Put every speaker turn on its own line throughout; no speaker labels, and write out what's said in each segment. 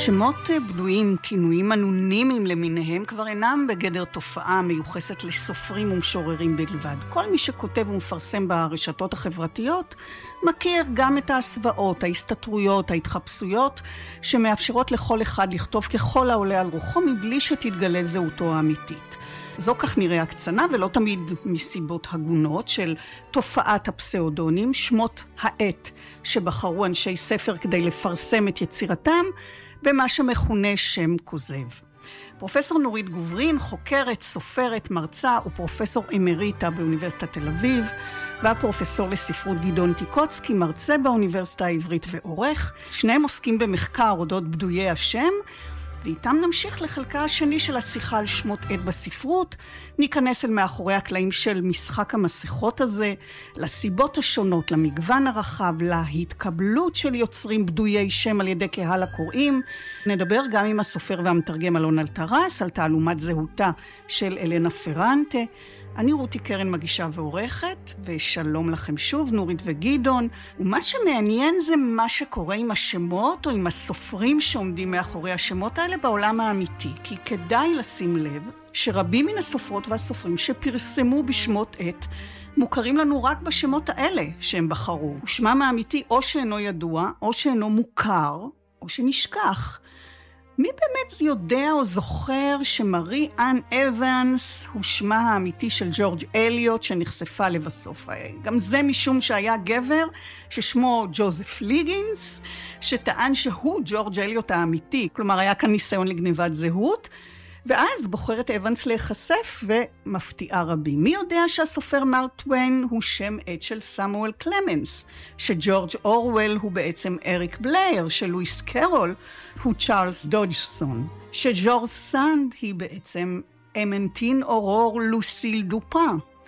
שמות בדויים, כינויים אנונימיים למיניהם, כבר אינם בגדר תופעה מיוחסת לסופרים ומשוררים בלבד. כל מי שכותב ומפרסם ברשתות החברתיות מכיר גם את ההסוואות, ההסתתרויות, ההתחפשויות, שמאפשרות לכל אחד לכתוב ככל העולה על רוחו מבלי שתתגלה זהותו האמיתית. זו כך נראה הקצנה, ולא תמיד מסיבות הגונות, של תופעת הפסאודונים, שמות העט שבחרו אנשי ספר כדי לפרסם את יצירתם, במה שמכונה שם כוזב. פרופסור נורית גוברין, חוקרת, סופרת, מרצה ופרופסור אמריטה באוניברסיטת תל אביב, והפרופסור לספרות גדעון טיקוצקי, מרצה באוניברסיטה העברית ועורך. שניהם עוסקים במחקר אודות בדויי השם, ואיתם נמשיך לחלקה השני של השיחה על שמות עט בספרות. ניכנס אל מאחורי הקלעים של משחק המסכות הזה, לסיבות השונות, למגוון הרחב, להתקבלות של יוצרים בדויי שם על ידי קהל הקוראים. נדבר גם עם הסופר והמתרגם אלון אלטרס על תעלומת זהותה של אלנה פרנטה. אני רותי קרן, מגישה ועורכת, ושלום לכם שוב, נורית וגדעון. ומה שמעניין זה מה שקורה עם השמות או עם הסופרים שעומדים מאחורי השמות האלה בעולם האמיתי. כי כדאי לשים לב שרבים מן הסופרות והסופרים שפרסמו בשמות עט מוכרים לנו רק בשמות האלה שהם בחרו. ושמם האמיתי או שאינו ידוע, או שאינו מוכר, או שנשכח. מי באמת יודע או זוכר שמרי אן אבנס הוא שמה האמיתי של ג'ורג' אליוט שנחשפה לבסוף? גם זה משום שהיה גבר ששמו ג'וזף ליגינס, שטען שהוא ג'ורג' אליוט האמיתי. כלומר, היה כאן ניסיון לגניבת זהות, ואז בוחרת אבנס להיחשף ומפתיעה רבים. מי יודע שהסופר מארק טוויין הוא שם עט של סמואל קלמנס, שג'ורג' אורוול הוא בעצם אריק בלייר, שלואיס קרול הוא צ'ארלס דודג'סון, שז'ורז' סנד היא בעצם אמנטין אורור לוסיל דופה.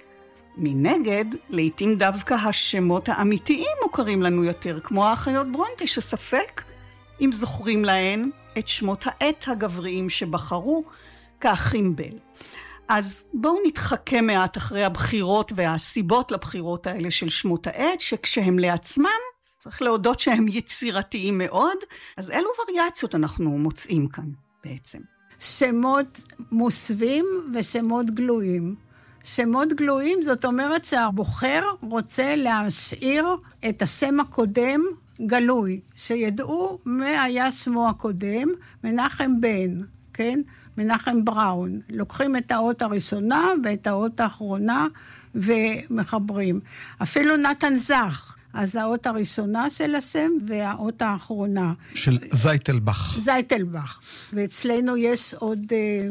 מנגד, לעתים דווקא השמות האמיתיים מוכרים לנו יותר, כמו האחיות ברונטה, שספק אם זוכרים להן את שמות העט הגבריים שבחרו, כאחים בל. אז בואו נתחכה מעט אחרי הבחירות והסיבות לבחירות האלה של שמות העט, שכשהם לעצמם, צריך להודות שהם יצירתיים מאוד. אז אילו וריאציות אנחנו מוצאים כאן בעצם?
שמות מוסווים ושמות גלויים. שמות גלויים זאת אומרת שהבוחר רוצה להשאיר את השם הקודם גלוי, שידעו מה היה שמו הקודם, מנחם בן, כן? מנחם בראון. לוקחים את האות הראשונה ואת האות האחרונה ומחברים. אפילו נתן זך, אז האות הראשונה של השם והאות האחרונה.
של זייטלבך.
זייטלבך. ואצלנו יש עוד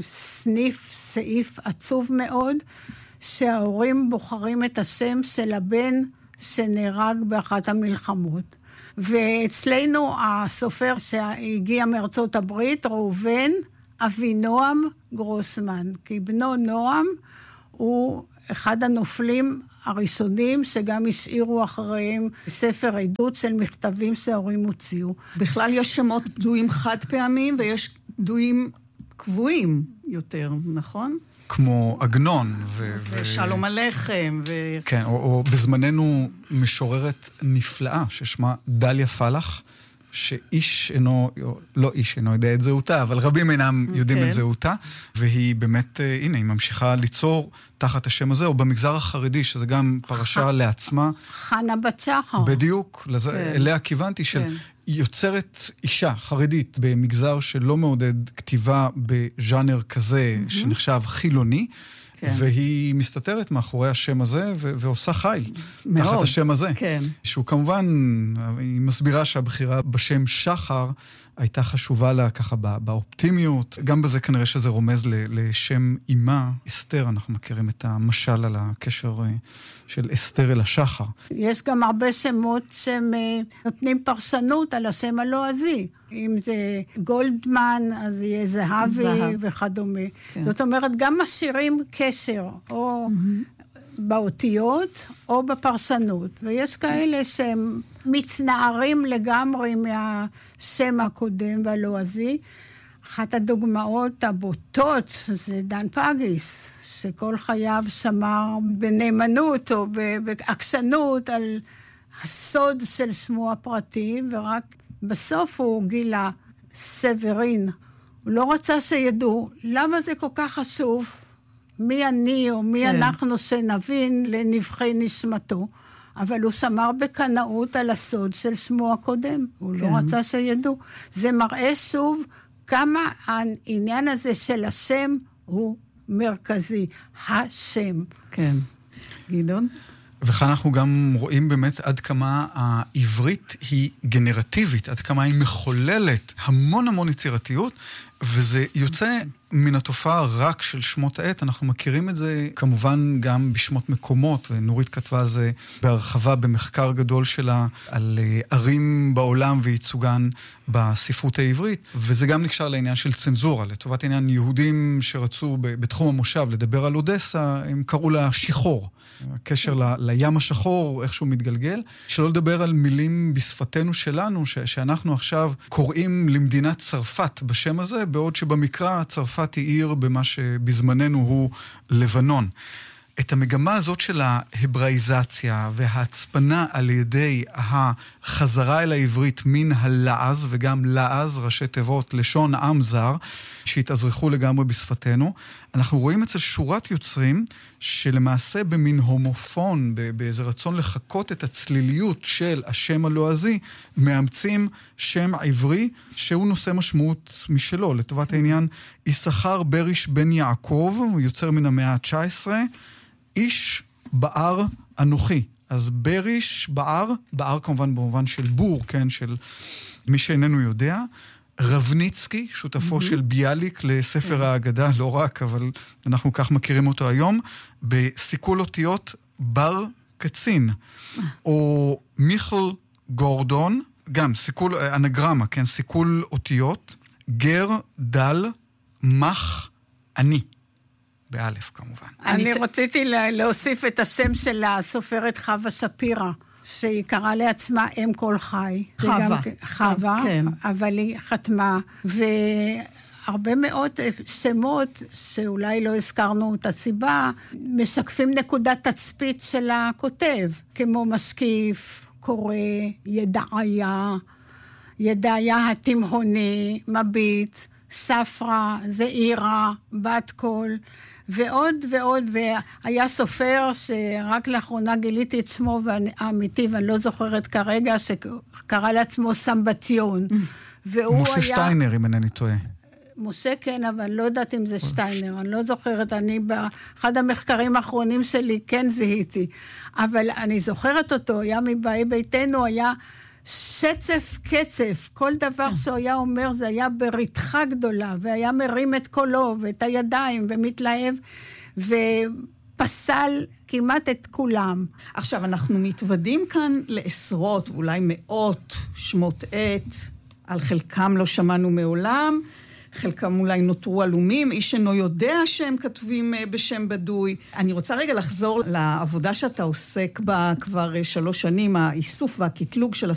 סעיף עצוב מאוד, שההורים בוחרים את השם של הבן שנהרג באחת המלחמות. ואצלנו הסופר שהגיע מארצות הברית, ראובן אבינועם גרוסמן, כי בנו נועם הוא אחד הנופלים הראשונים שגם השאירו אחריהם ספר עדות של מכתבים שההורים הוציאו.
בכלל יש שמות בדויים חד פעמים ויש בדויים קבועים יותר, נכון?
כמו עגנון
ושלום הלחם.
כן, או בזמננו משוררת נפלאה ששמה דליה פלח, שאיש אינו, לא איש אינו יודע את זהותה, אבל רבים אינם יודעים את זהותה, והיא באמת, הנה, היא ממשיכה ליצור תחת השם הזה, או במגזר החרדי, שזה גם פרשה לעצמה.
חנה בת שחר.
בדיוק, אליה כיוונתי של יוצרת אישה חרדית במגזר שלא מעודד כתיבה בז'אנר כזה שנחשב חילוני, והיא מסתתרת מאחורי השם הזה ועושה חיל תחת השם הזה. שהוא כמובן, היא מסבירה שהבחירה בשם שחר הייתה חשובה לה ככה באופטימיות. גם בזה כנראה שזה רומז לשם אימה, אסתר. אנחנו מכירים את המשל על הקשר של אסתר אל השחר.
יש גם הרבה שמות שהם נותנים פרשנות על השם הלועזי. אם זה גולדמן, אז יהיה זהבי וכדומה. זאת אומרת, גם משאירים קשר, או באותיות, או בפרשנות. ויש כאלה שהם מצנערים לגמרי מהשם הקודם והלועזי. אחת הדוגמאות הבוטות זה דן פגיס, שכל חייו שמר בנאמנות או בעקשנות על הסוד של שמו הפרטי, ורק בסוף הוא גילה סברין. הוא לא רצה שידעו. למה זה כל כך חשוב? מי אני או מי אנחנו שנבין לנבחי נשמתו? אבל הוא שמר בקנאות על הסוד של שמו הקודם. הוא לא רצה שידעו. זה מראה שוב כמה העניין הזה של השם הוא מרכזי. השם.
כן. גדעון?
וכאן אנחנו גם רואים באמת עד כמה העברית היא גנרטיבית, עד כמה היא מחוללת המון יצירתיות, וזה יוצא מן התופעה רק של שמות העת. אנחנו מכירים את זה כמובן גם בשמות מקומות, ונורית כתבה זה בהרחבה במחקר גדול שלה על ערים בעולם וייצוגן בספרות העברית, וזה גם נקשר לעניין של צנזורה, לטובת עניין יהודים שרצו בתחום המושב לדבר על אודסה, הם קראו לה שיחור. הקשר לים השחור, איך שהוא מתגלגל, שלא לדבר על מילים בשפתנו שלנו, שאנחנו עכשיו קוראים למדינת צרפת בשם הזה, בעוד שבמקרא צרפת היא עיר במה שבזמננו הוא לבנון. את המגמה הזאת של ההבראיזציה וההצפנה על ידי החזרה אל העברית מן הלעז, וגם לעז, ראשי תיבות, לשון עם זר, שהתאזרחו לגמרי בשפתנו, אנחנו רואים אצל שורת יוצרים שלמעשה במין הומופון, באיזה רצון לחכות את הצליליות של השם הלועזי, מאמצים שם עברי שהוא נושא משמעות משלו. לטובת העניין, יששכר בריש בן יעקב, הוא יוצר מן המאה ה-19, איש בער אנוכי. אז בריש, בער כמובן במובן של בור, כן, של מי שאיננו יודע. רבניצקי, שותפו של ביאליק לספר האגדה, לא רק, אבל אנחנו כך מכירים אותו היום, בסיכול אותיות בר קצין. או מיכל גורדון, גם סיכול, אנגרמה, כן, סיכול אותיות, גר, דל, מח, אני. באלף כמובן.
אני רציתי להוסיף את השם של הסופרת חווה שפירא, שהיא קראה לעצמה אם כל חי. חווה, כן. אבל היא חתמה, והרבה מאוד שמות, שאולי לא הזכרנו את הסיבה, משקפים נקודת תצפית של הכותב, כמו משקיף, קורא, ידעיה התימהוני, מביט, ספרה, זעירה, בת קול, ועוד ועוד, והיה סופר שרק לאחרונה גיליתי את שמו האמיתי, ואני לא זוכרת כרגע, שקרא לעצמו סמבטיון.
משה שטיינר, אם אינני טועה.
משה כן, אבל לא יודעת אם זה שטיינר, אני לא זוכרת, אני באחד המחקרים האחרונים שלי כן זיהיתי, אבל אני זוכרת אותו, היה מבאי ביתנו, היה שצף קצף, כל דבר שהוא היה אומר זה היה בריתחה גדולה, והיה מרים את קולו ואת הידיים ומתלהב, ופסל כמעט את כולם.
עכשיו אנחנו מתוודים כאן לעשרות, אולי מאות שמות עת, על חלקם לא שמענו מעולם, חלקם אולי נותרו עלומים, איש אינו יודע שהם כתבים בשם בדוי. אני רוצה רגע לחזור לעבודה שאתה עוסק בה כבר 3 שנים, האיסוף והקטלוג של